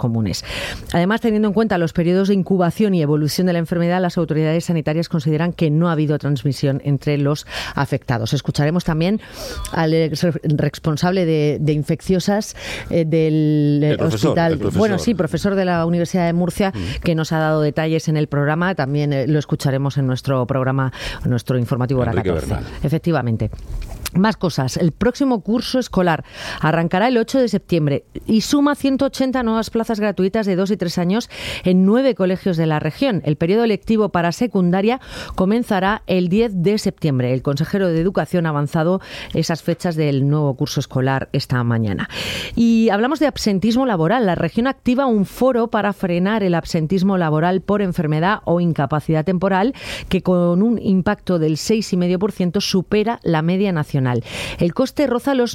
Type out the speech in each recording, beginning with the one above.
comunes. Además, teniendo en cuenta los periodos de incubación y evolución de la enfermedad, las autoridades sanitarias consideran que no ha habido transmisión entre los afectados. Escucharemos también al responsable de infecciosas del hospital. Profesor de la Universidad de Murcia, que nos ha dado detalles en el programa. También lo escucharemos en nuestro programa, nuestro informativo Hora 14. Bernal. Efectivamente. Más cosas. El próximo curso escolar arrancará el 8 de septiembre y suma 180 nuevas plazas gratuitas de 2 y 3 años en 9 colegios de la región. El periodo lectivo para secundaria comenzará el 10 de septiembre. El consejero de Educación ha avanzado esas fechas del nuevo curso escolar esta mañana. Y hablamos de absentismo laboral. La región activa un foro para frenar el absentismo laboral por enfermedad o incapacidad temporal, que con un impacto del 6,5% supera la media nacional. El coste roza los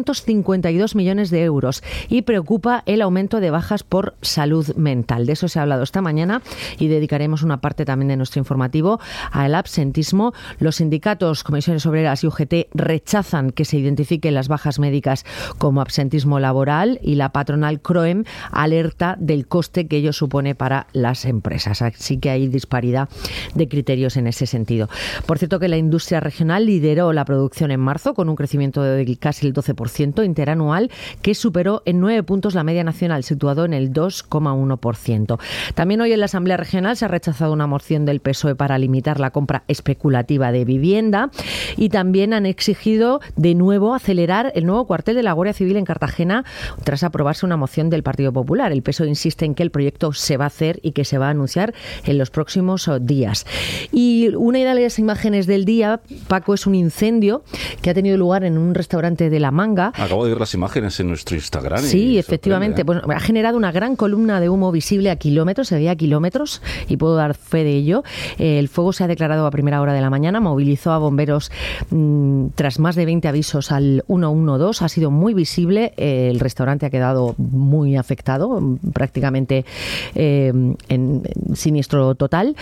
952 millones de euros y preocupa el aumento de bajas por salud mental. De eso se ha hablado esta mañana y dedicaremos una parte también de nuestro informativo al absentismo. Los sindicatos, Comisiones Obreras y UGT rechazan que se identifiquen las bajas médicas como absentismo laboral y la patronal CROEM alerta del coste que ello supone para las empresas. Así que hay disparidad de criterios en ese sentido. Por cierto, que la industria regional lideró la producción en marzo con un crecimiento de casi el 12% interanual, que superó en 9 puntos la media nacional, situado en el 2,1%. También hoy en la Asamblea Regional se ha rechazado una moción del PSOE para limitar la compra especulativa de vivienda y también han exigido de nuevo acelerar el nuevo cuartel de la Guardia Civil en Cartagena tras aprobarse una moción del Partido Popular. El PSOE insiste en que el proyecto se va a hacer y que se va a anunciar en los próximos días. Y una de las imágenes del día, Paco, es un incendio que ha tenido lugar en un restaurante de La Manga. Acabo de ver las imágenes en nuestro Instagram. Sí, efectivamente. Pues ha generado una gran columna de humo visible a kilómetros, se veía a kilómetros, y puedo dar fe de ello. El fuego se ha declarado a primera hora de la mañana, movilizó a bomberos tras más de 20 avisos al 112. Ha sido muy visible, el restaurante ha quedado muy afectado, prácticamente en siniestro total,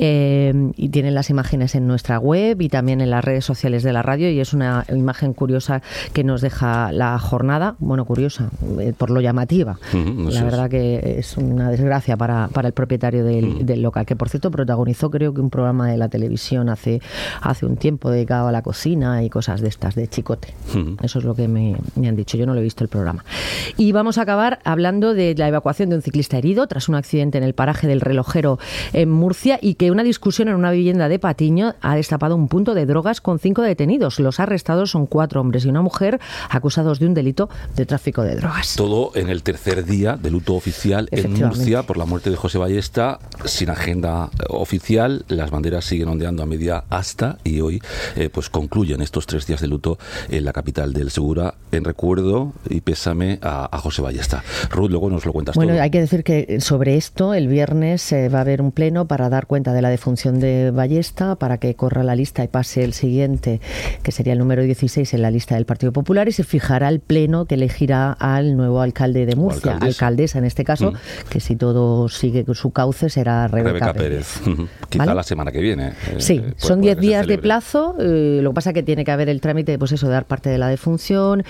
y tienen las imágenes en nuestra web y también en las redes sociales de la radio, y es una imagen curiosa que nos deja la jornada, bueno, curiosa, por lo llamativa. La verdad que es una desgracia para el propietario del local, que por cierto protagonizó creo que un programa de la televisión hace un tiempo dedicado a la cocina y cosas de estas, de chicote. Eso es lo que me han dicho, yo no lo he visto el programa. Y vamos a acabar hablando de la evacuación de un ciclista herido tras un accidente en el paraje del Relojero en Murcia, y que una discusión en una vivienda de Patiño ha destapado un punto de drogas con 5 detenidos. Los arrestados son 4 hombres y una mujer acusados de un delito de tráfico de drogas. Todo en el tercer día de luto oficial en Murcia por la muerte de José Ballesta, sin agenda oficial. Las banderas siguen ondeando a media asta y hoy pues concluyen estos 3 días de luto en la capital del Segura en recuerdo y pésame a José Ballesta. Ruth, luego nos lo cuentas todo. Bueno, hay que decir que sobre esto el viernes va a haber un pleno para dar cuenta de la defunción de Ballesta, para que corra la lista y pase el siguiente, que sería el número 16 en la lista del Partido Popular, y se fijará el pleno que elegirá al nuevo alcalde de Murcia, alcaldesa en este caso, que si todo sigue su cauce será Rebeca Pérez. Quizá ¿Vale? La semana que viene. Sí, son 10 días de plazo, lo que pasa es que tiene que haber el trámite, pues eso, de dar parte de la defunción,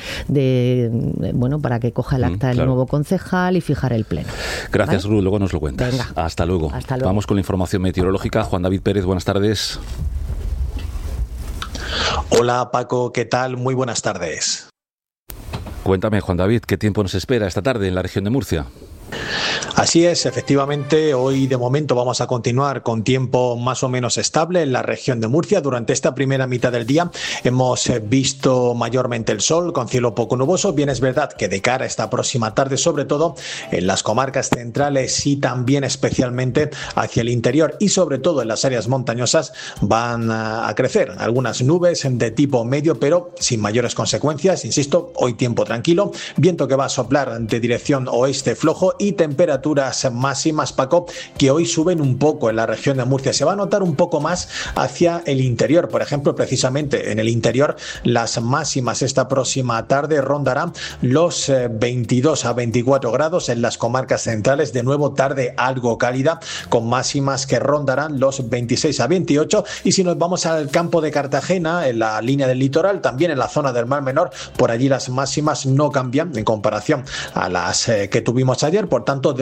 para que coja el acta el nuevo concejal y fijar el pleno. Gracias, ¿vale? Ruth, luego nos lo cuentas. Venga. Hasta luego. Hasta luego. Vamos con la información meteorológica. Juan David Pérez, buenas tardes. Hola Paco, ¿qué tal? Muy buenas tardes. Cuéntame, Juan David, ¿qué tiempo nos espera esta tarde en la región de Murcia? Así es, efectivamente, hoy de momento vamos a continuar con tiempo más o menos estable en la región de Murcia. Durante esta primera mitad del día hemos visto mayormente el sol con cielo poco nuboso. Bien, es verdad que de cara a esta próxima tarde, sobre todo en las comarcas centrales y también especialmente hacia el interior y sobre todo en las áreas montañosas, van a crecer algunas nubes de tipo medio, pero sin mayores consecuencias. Insisto, hoy tiempo tranquilo, viento que va a soplar de dirección oeste flojo y temperaturas máximas, Paco, que hoy suben un poco en la región de Murcia. Se va a notar un poco más hacia el interior. Por ejemplo, precisamente en el interior, las máximas esta próxima tarde rondarán los 22 a 24 grados en las comarcas centrales. De nuevo, tarde algo cálida, con máximas que rondarán los 26 a 28. Y si nos vamos al campo de Cartagena, en la línea del litoral, también en la zona del Mar Menor, por allí las máximas no cambian en comparación a las que tuvimos ayer. Por tanto,